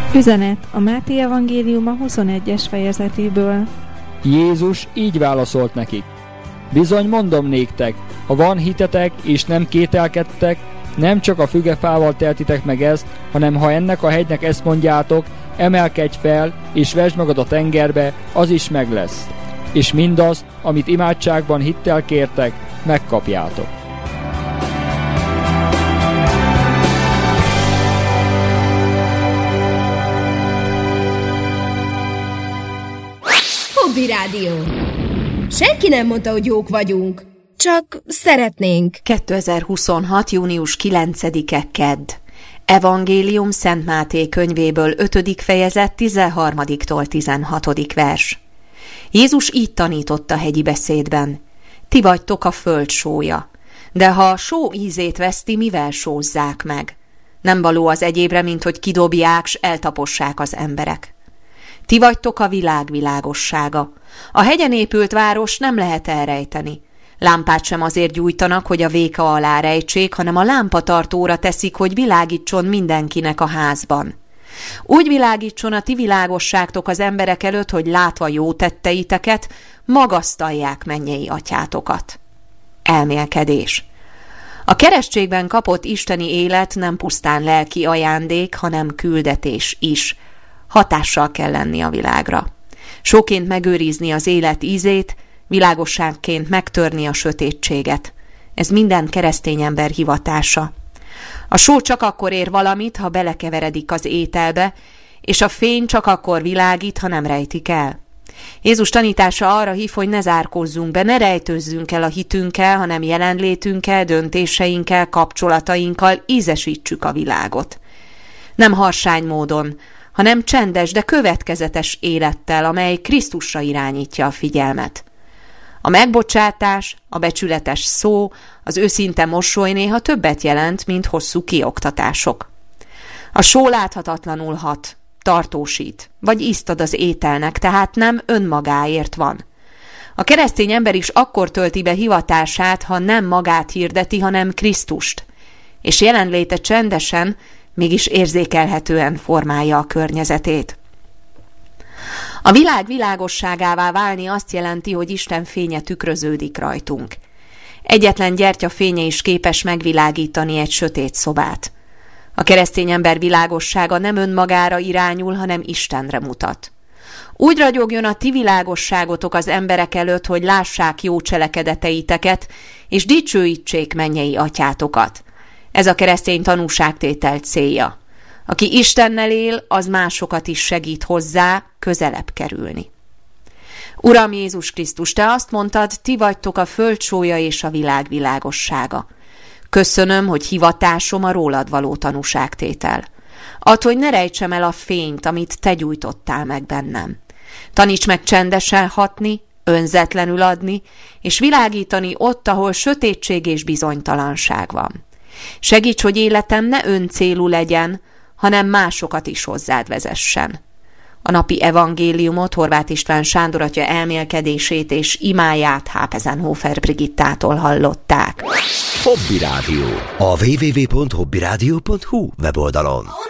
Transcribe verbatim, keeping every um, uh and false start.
Üzenet a Máté evangéliuma huszonegyes fejezetéből. Jézus így válaszolt nekik: bizony mondom néktek, ha van hitetek és nem kételkedtek, nem csak a fügefával tehetitek meg ezt, hanem ha ennek a hegynek ezt mondjátok, emelkedj fel és vesd magad a tengerbe, az is meg lesz. És mindazt, amit imádságban hittel kértek, megkapjátok. Hobby Rádió. Senki nem mondta, hogy jók vagyunk, csak szeretnénk. kétezer-huszonhat. június kilencedike kedd. Evangélium Szent Máté könyvéből ötödik fejezet tizenharmadiktól tizenhatodik vers. Jézus így tanított a hegyi beszédben: ti vagytok a föld sója, de ha a só ízét veszti, mivel sózzák meg? Nem való az egyébre, mint hogy kidobják, s eltapossák az emberek. Ti vagytok a világ világossága. A hegyen épült város nem lehet elrejteni. Lámpát sem azért gyújtanak, hogy a véka alá rejtsék, hanem a lámpatartóra teszik, hogy világítson mindenkinek a házban. Úgy világítson a ti világosságtok az emberek előtt, hogy látva jó tetteiteket, magasztalják mennyei atyátokat. Elmélkedés. A keresztségben kapott isteni élet nem pusztán lelki ajándék, hanem küldetés is. Hatással kell lenni a világra. Sóként megőrizni az élet ízét, világosságként megtörni a sötétséget. Ez minden keresztény ember hivatása. A só csak akkor ér valamit, ha belekeveredik az ételbe, és a fény csak akkor világít, ha nem rejtik el. Jézus tanítása arra hív, hogy ne zárkózzunk be, ne rejtőzzünk el a hitünkkel, hanem jelenlétünkkel, döntéseinkkel, kapcsolatainkkal ízesítsük a világot. Nem harsány módon, hanem csendes, de következetes élettel, amely Krisztusra irányítja a figyelmet. A megbocsátás, a becsületes szó, az őszinte mosoly néha többet jelent, mint hosszú kioktatások. A só láthatatlanul hat, tartósít, vagy ízt ad az ételnek, tehát nem önmagáért van. A keresztény ember is akkor tölti be hivatását, ha nem magát hirdeti, hanem Krisztust, és jelenléte csendesen, mégis érzékelhetően formálja a környezetét. A világ világosságává válni azt jelenti, hogy Isten fénye tükröződik rajtunk. Egyetlen gyertya fénye is képes megvilágítani egy sötét szobát. A keresztény ember világossága nem önmagára irányul, hanem Istenre mutat. Úgy ragyogjon a ti világosságotok az emberek előtt, hogy lássák jó cselekedeteiteket, és dicsőítsék mennyei atyátokat. Ez a keresztény tanúságtétel célja. Aki Istennel él, az másokat is segít hozzá közelebb kerülni. Uram Jézus Krisztus, te azt mondtad, ti vagytok a föld sója és a világ világossága. Köszönöm, hogy hivatásom a rólad való tanúságtétel. Add, hogy ne rejtsem el a fényt, amit te gyújtottál meg bennem. Taníts meg csendesen hatni, önzetlenül adni, és világítani ott, ahol sötétség és bizonytalanság van. Segíts, hogy életem ne öncélú legyen, hanem másokat is hozzád vezessen. A napi evangéliumot Horváth István Sándor atya elmélkedését és imáját Hápezenhofer Brigittától hallották. Hobby Rádió. A double-u double-u double-u pont hobby rádió pont hu weboldalon.